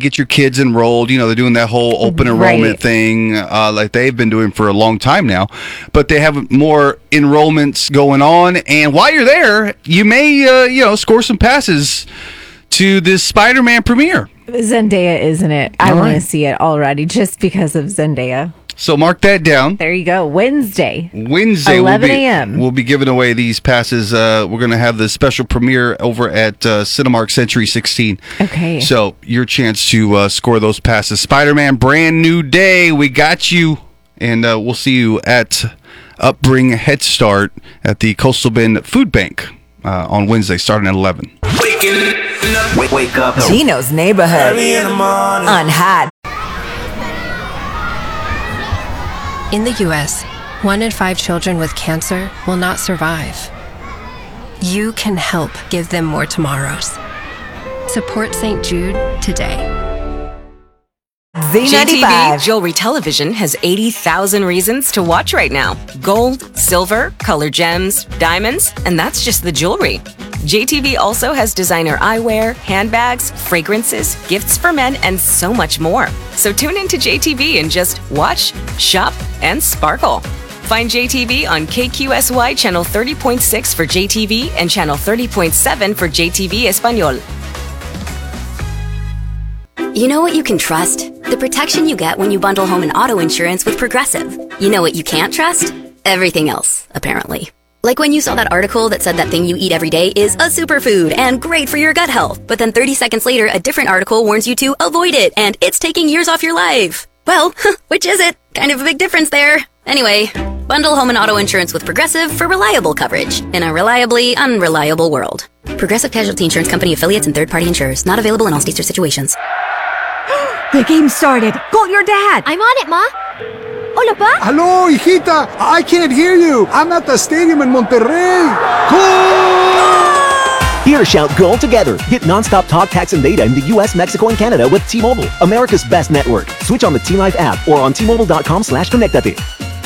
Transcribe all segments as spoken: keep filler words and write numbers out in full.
get your kids enrolled. You know, they're doing that whole open enrollment Right. thing uh, like they've been doing for a long time now. But they have more enrollments going on. And while you're there, you may, uh, you know, score some passes to this Spider-Man premiere. Zendaya, isn't it? I All want to right. see it already just because of Zendaya. So mark that down. There you go. Wednesday. Wednesday, eleven we'll be, a.m. we'll be giving away these passes. Uh, we're going to have the special premiere over at uh, Cinemark Century sixteen. Okay. So your chance to uh, score those passes. Spider-Man, brand new day. We got you. And uh, we'll see you at Upbring Head Start at the Coastal Bend Food Bank uh, on Wednesday, starting at eleven. Wake, wake up. Gino's Neighborhood on Hot. In the U S, one in five children with cancer will not survive. You can help give them more tomorrows. Support Saint Jude today. Z J T V ninety-five. Jewelry Television has eighty thousand reasons to watch right now. Gold, silver, color gems, diamonds, and that's just the jewelry. J T V also has designer eyewear, handbags, fragrances, gifts for men, and so much more. So tune into J T V and just watch, shop, and sparkle. Find J T V on K Q S Y channel thirty point six for J T V and channel thirty point seven for J T V Espanol. You know what you can trust? The protection you get when you bundle home and auto insurance with Progressive. You know what you can't trust? Everything else, apparently. Like when you saw that article that said that thing you eat every day is a superfood and great for your gut health, but then thirty seconds later, a different article warns you to avoid it and it's taking years off your life. Well, which is it? Kind of a big difference there. Anyway, bundle home and auto insurance with Progressive for reliable coverage in a reliably unreliable world. Progressive Casualty Insurance Company affiliates and third-party insurers. Not available in all states or situations. The game started. Call your dad. I'm on it, Ma. Hola, Pa. Hello, hijita. I can't hear you. I'm at the stadium in Monterrey. Goal! Here, shout goal together. Get nonstop talk, text, and data in the U S, Mexico, and Canada with T-Mobile, America's best network. Switch on the T-Life app or on T Mobile dot com slash connectate.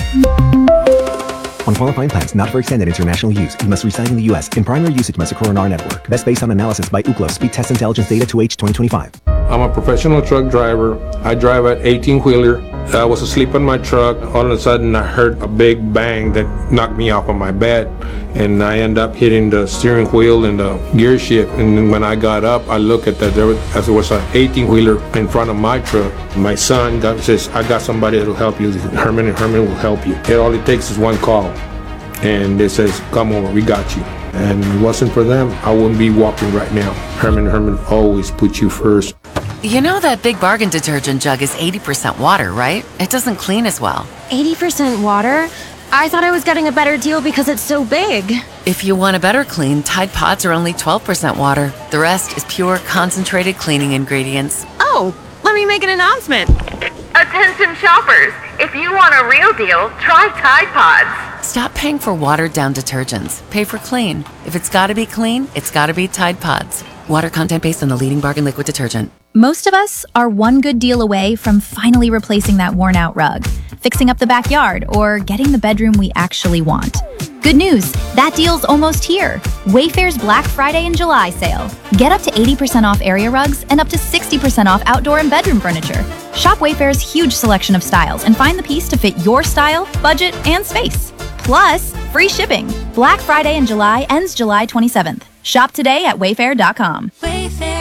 On qualifying plans not for extended international use, you must reside in the U S. In primary usage must occur on our network. Best based on analysis by Ookla Speed Test Intelligence Data to H twenty twenty-five. I'm a professional truck driver. I drive an eighteen-wheeler. I was asleep in my truck. All of a sudden, I heard a big bang that knocked me off of my bed. And I end up hitting the steering wheel and the gear shift. And then when I got up, I looked at that. There was, as there was an eighteen-wheeler in front of my truck. My son got, says, I got somebody that will help you. Herman and Herman will help you. And all it takes is one call. And it says, come over, we got you. And if it wasn't for them, I wouldn't be walking right now. Herman and Herman always put you first. You know that Big Bargain detergent jug is eighty percent water, right? It doesn't clean as well. eighty percent water? I thought I was getting a better deal because it's so big. If you want a better clean, Tide Pods are only twelve percent water. The rest is pure, concentrated cleaning ingredients. Oh, let me make an announcement. Attention shoppers, if you want a real deal, try Tide Pods. Stop paying for watered-down detergents. Pay for clean. If it's gotta be clean, it's gotta be Tide Pods. Water content based on the leading bargain liquid detergent. Most of us are one good deal away from finally replacing that worn-out rug, fixing up the backyard, or getting the bedroom we actually want. Good news, that deal's almost here. Wayfair's Black Friday and July sale. Get up to eighty percent off area rugs and up to sixty percent off outdoor and bedroom furniture. Shop Wayfair's huge selection of styles and find the piece to fit your style, budget, and space. Plus, free shipping. Black Friday in July ends July twenty-seventh. Shop today at wayfair dot com.